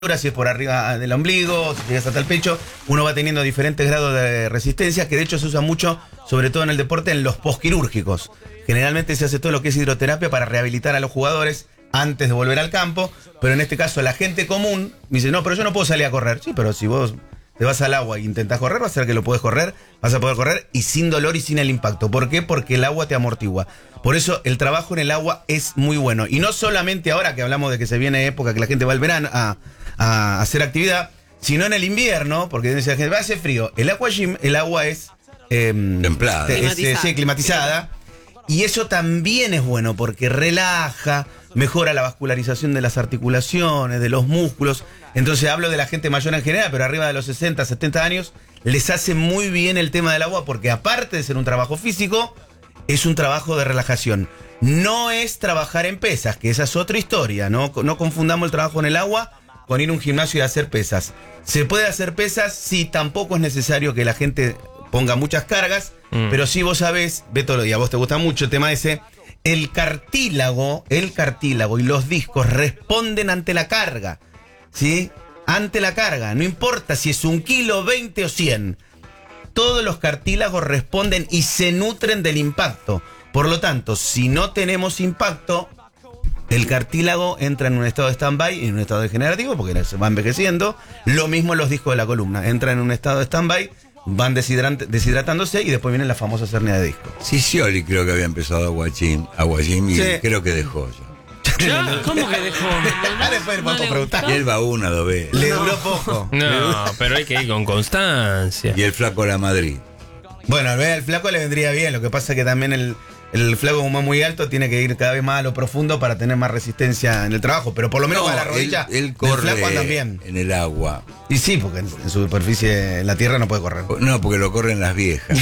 si es por arriba del ombligo, si llegas hasta el pecho, uno va teniendo diferentes grados de resistencia, que de hecho se usa mucho, sobre todo en el deporte, en los postquirúrgicos. Generalmente se hace todo lo que es hidroterapia para rehabilitar a los jugadores antes de volver al campo, pero en este caso la gente común me dice, no, pero yo no puedo salir a correr. Sí, pero si vos te vas al agua e intentás correr, va a ser que lo puedes correr, vas a poder correr y sin dolor y sin el impacto. ¿Por qué? Porque el agua te amortigua. Por eso el trabajo en el agua es muy bueno. Y no solamente ahora que hablamos de que se viene época que la gente va al verano a hacer actividad, sino en el invierno, porque dice la gente, va a hacer frío. El aqua gym, el agua es templada, climatizada. Y eso también es bueno porque relaja, mejora la vascularización de las articulaciones, de los músculos. Entonces hablo de la gente mayor en general, pero arriba de los 60, 70 años, les hace muy bien el tema del agua porque aparte de ser un trabajo físico, es un trabajo de relajación. No es trabajar en pesas, que esa es otra historia, ¿no? No confundamos el trabajo en el agua con ir a un gimnasio y hacer pesas. ¿Se puede hacer pesas? Sí, tampoco es necesario que la gente ponga muchas cargas, pero sí vos sabés, Beto, y a vos te gusta mucho el tema ese, el cartílago y los discos responden ante la carga, ¿sí? Ante la carga, no importa si es 1 kilo, 20 o 100. Todos los cartílagos responden y se nutren del impacto. Por lo tanto, si no tenemos impacto, el cartílago entra en un estado de stand-by y en un estado degenerativo porque se va envejeciendo. Lo mismo los discos de la columna. Entran en un estado de stand-by, van deshidratándose y después viene la famosa hernia de disco. Scioli creo que había empezado Aqua Gym y sí, creo que dejó ya. ¿Ya? ¿Cómo que dejó? Después le podemos preguntar. Y él va 1 o 2 veces. Le duró poco. No, pero hay que ir con constancia. Y el flaco La Madrid. Bueno, al flaco le vendría bien. Lo que pasa es que también el flaco, como es muy alto, tiene que ir cada vez más a lo profundo para tener más resistencia en el trabajo. Pero por lo menos a la rodilla él corre del flaco andan bien. En el agua. Y sí, porque en su superficie, en la tierra, no puede correr. No, porque lo corren las viejas.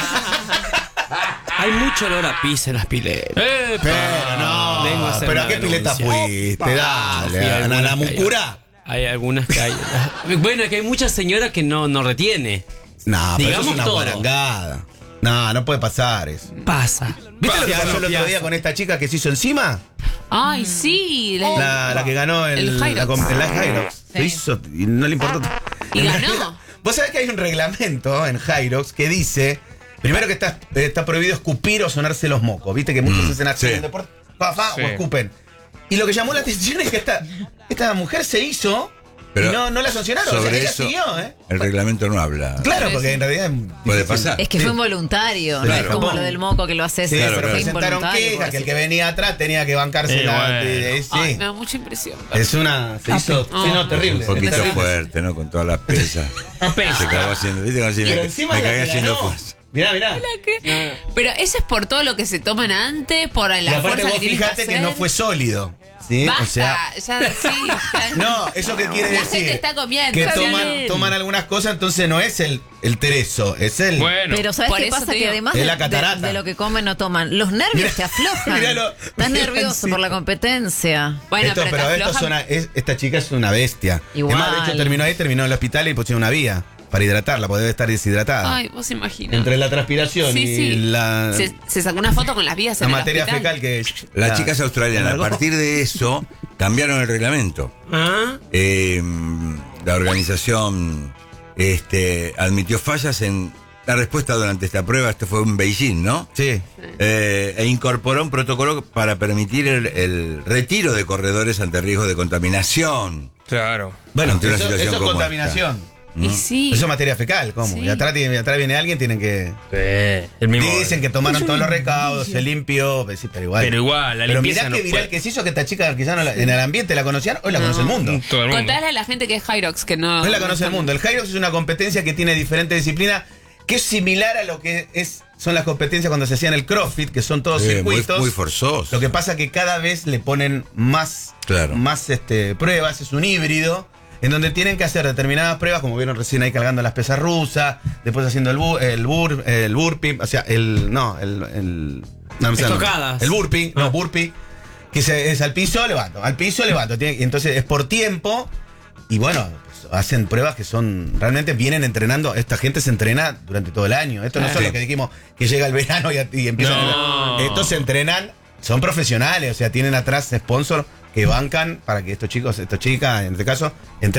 Hay mucho olor a pis en las piletas. Pero no. Vengo a hacer ¿Pero a una qué pileta denuncia. fuiste? Dale, ¿a la mucura? Hay algunas que hay. Bueno, es que hay muchas señoras que no retiene. No, pero eso es Digamos una todo. guarangada. No puede pasar eso. Pasa. ¿Viste lo que pasó el otro día con esta chica que se hizo encima? Ay, sí. La que ganó el Hyrox. el Hyrox. Se hizo y no le importó. Y ganó. Vos sabés que hay un reglamento en Hyrox que dice, primero que está prohibido escupir o sonarse los mocos. Viste que muchos hacen acción en deporte, o escupen. Y lo que llamó la atención es que esta mujer se hizo, pero y no la sancionaron. Sobre o sea, ella eso, siguió, el reglamento no habla. Claro, porque en realidad puede pasar. Es que fue involuntario, no es como lo del moco que lo haces. Sí, Claro, pero claro. presentaron quejas que el que venía atrás tenía que bancarse sí. Ay, me da mucha impresión. Es una... Se hizo terrible. Un poquito terrible. fuerte, ¿no? Con todas las pesas. Se acabó haciendo, ¿viste? Como si Pero me encima cagué la que haciendo ganó. fuerza. Mirá. Pero eso es por todo lo que se toman antes, por la Y aparte fuerza vos que tienen fijate que hacer. no fue sólido. ¿Sí? Basta, O sea, ya sí. no, eso que quiere La decir gente está comiendo. que Está toman, bien. toman algunas cosas, entonces no es el tereso, es el... Bueno, Pero ¿sabes Por qué eso pasa? te Que digo. además Es la catarata. de lo que comen no toman, los nervios Mirá, te aflojan. míralo. Estás nervioso Sí. por la competencia. Bueno, pero te aflojan. esta chica es una bestia. Igual. Es más, de hecho terminó en el hospital y pusieron una vía para hidratarla, porque debe estar deshidratada. Ay, vos imaginas. Entre la transpiración Sí, y sí. la Se sacó una foto con las vías la en el materia hospital. fecal que... La chica es australiana. A partir de eso, cambiaron el reglamento. ¿Ah? La organización admitió fallas en la respuesta durante esta prueba. Esto fue en Beijing, ¿no? Sí. E incorporó un protocolo para permitir el retiro de corredores ante riesgo de contaminación. claro. Bueno, Ante una eso situación es como contaminación. Y sí. Eso es materia fecal, ¿cómo? Sí. Y atrás viene alguien, tienen que... El mismo. Dicen que tomaron todos los recaudos, se limpió, pues sí, pero igual. Pero igual, la Pero limpieza mirá no qué viral puede. que se hizo que esta chica quizás en el ambiente la conocían, hoy la conoce el mundo. Todo el mundo. Contale a la gente que es Hyrox, que no. Hoy la conoce el mundo. El Hyrox es una competencia que tiene diferentes disciplinas, que es similar a lo que son las competencias cuando se hacían el CrossFit, que son todos circuitos. Muy forzoso. Lo que pasa que cada vez le ponen más pruebas, es un híbrido, en donde tienen que hacer determinadas pruebas, como vieron recién ahí cargando las pesas rusas, después haciendo el burpee, o sea, Estocadas. el burpee, burpee, que es al piso, levanto. Y entonces es por tiempo, y bueno, pues hacen pruebas que son, realmente vienen entrenando, esta gente se entrena durante todo el año. Esto no es solo que dijimos que llega el verano y empiezan. No. Estos se entrenan, son profesionales, o sea, tienen atrás sponsor que bancan para que estos chicos, estas chicas, en este caso,